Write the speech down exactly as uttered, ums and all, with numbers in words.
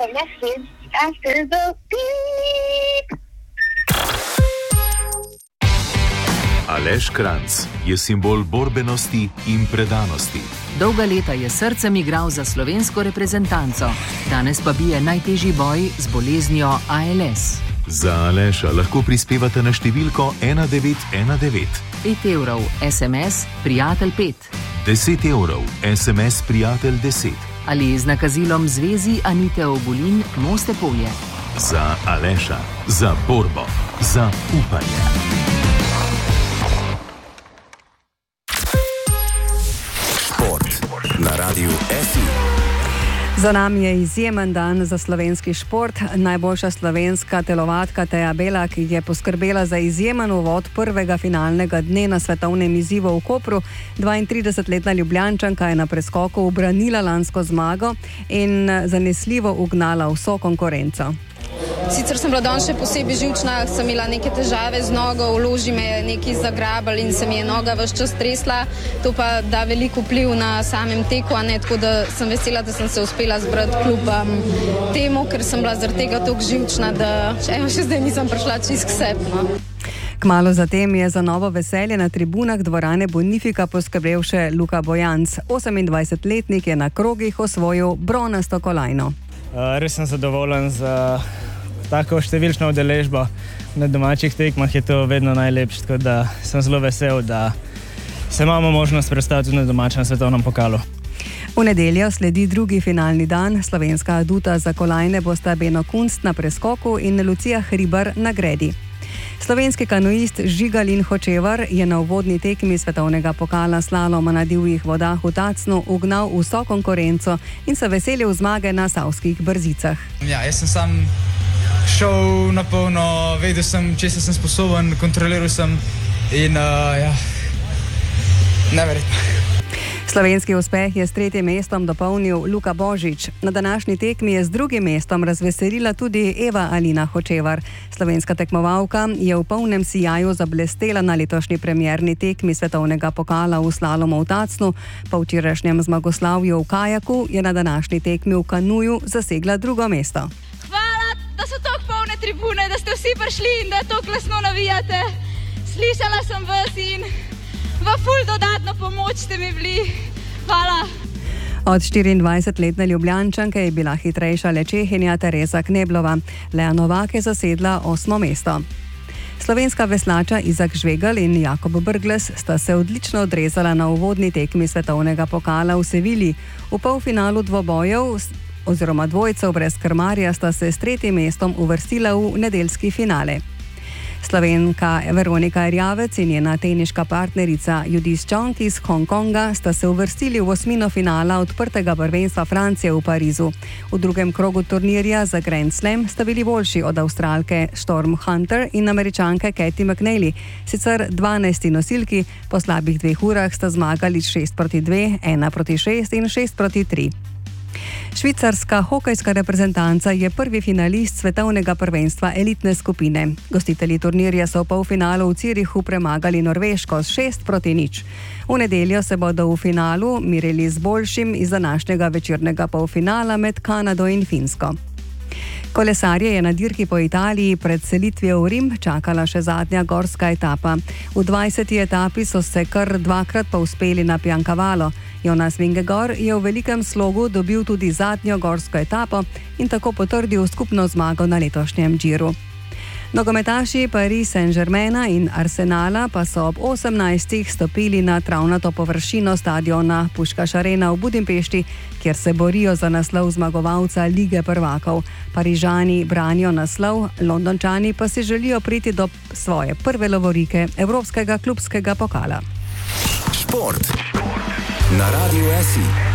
a message after the beep. Aleš Kranjc je simbol borbenosti in predanosti. Dolga leta je srcem igral za slovensko reprezentanco, danes pa bije najtežji boj z boleznijo A L S. Za Aleša lahko prispevate na številko ena devet ena devet. pet evrov S M S Prijatelj pet. deset evrov S M S Prijatelj deset. Ali z nakazilom Zvezi Anite Ogulin Moste Polje. Za Aleša, za borbo, za upanje. Na Radiu S I. Za nami je izjemen dan za slovenski šport. Najboljša slovenska telovadka Teja Belak je poskrbela za izjemen uvod prvega finalnega dne na svetovnem izzivu v Kopru. dvaintridesetletna Ljubljančanka je na preskoku ubranila lansko zmago in zanesljivo ugnala vso konkurenco. Sicer sem bila danes še posebej živčna, sem imela neke težave z nogo, v loži me je nekaj zagrabal in se mi je noga ves čas tresla. To pa da veliko vpliv na samem teku, a ne, tako da sem vesela, da sem se uspela zbrati kljub um, temu, ker sem bila zaradi tega toliko živčna, da evo, še zdaj nisem prišla čisto k sebi. No. Kmalu zatem je za novo veselje na tribunah dvorane Bonifika poskrbel še Luka Bojanc. osemindvajsetletnik je na krogih osvojil bronasto kolajno. Uh, res sem zadovoljen z tako številčno udeležbo na domačih tekmah, je to vedno najlepše, tako da sem zelo vesel, da se imamo možnost predstaviti tudi na domačem svetovnem pokalu. V nedeljo sledi drugi finalni dan. Slovenska aduta za kolajne bosta Beno Kunst na preskoku in Lucija Hribar na gredi. Slovenski kanuist Žigalin Hočevar je na uvodni tekmi svetovnega pokala slaloma na divjih vodah v Tacnu ugnal vso konkurenco in se veselil zmage na savskih brzicah. Ja, jaz sem sam šel na polno, vedel sem, če sem sposoben, kontroliral sem in uh, ja, neverjetno. Slovenski uspeh je s tretjim mestom dopolnil Luka Božič. Na današnji tekmi je z drugim mestom razveselila tudi Eva Alina Hočevar. Slovenska tekmovalka je v polnem sijaju zablestela na letošnji premierni tekmi svetovnega pokala v slalomu v Tacnu. Po včerajšnjem zmagoslavju v kajaku je na današnji tekmi v kanuju zasegla drugo mesto. Hvala, da so tako polne tribune, da ste vsi prišli in da tako glasno navijate. Slišala sem vas in v ful dodatno pomoč ste mi bili. Hvala. Od štiriindvajsetletne Ljubljančanke je bila hitrejša le Čehinja Tereza Kneblova. Lea Novak je zasedla osmo mesto. Slovenska veslača Izak Žvegelj in Jakob Brglez sta se odlično odrezala na uvodni tekmi svetovnega pokala v Sevilji. V polfinalu dvobojev oziroma dvojcev brez krmarja sta se s tretjim mestom uvrstila v nedeljski finale. Slovenka Veronika Erjavec in njena teniška partnerica Judith Chong iz Hongkonga sta se uvrstili v osmino finala odprtega prvenstva Francije v Parizu. V drugem krogu turnirja za Grand Slam sta bili boljši od Avstralke Storm Hunter in Američanke Katie McNally. Sicer dvanajsti nosilki, po slabih dveh urah sta zmagali šest proti dve, ena proti šest in šest proti tri. Švicarska hokejska reprezentanca je prvi finalist svetovnega prvenstva elitne skupine. Gostitelji turnirja so v polfinalu v Cirihu premagali Norveško s šest proti nič. V nedeljo se bodo v finalu merili z boljšim iz današnjega večernega polfinala med Kanado in Finsko. Kolesarje je na dirki po Italiji pred selitvijo v Rim čakala še zadnja gorska etapa. V dvajseti etapi so se kar dvakrat povzpeli na Piancavalo. Jonas Vingegaard je v velikem slogu dobil tudi zadnjo gorsko etapo in tako potrdil skupno zmago na letošnjem Giru. Nogometaši Paris Saint-Germaina in Arsenala pa so ob osemnajstih stopili na travnato površino stadiona Puškaš Arena v Budimpešti, kjer se borijo za naslov zmagovalca Lige prvakov. Parižani branijo naslov, Londončani pa si želijo priti do svoje prve lovorike Evropskega klubskega pokala. Šport na Radiu S I.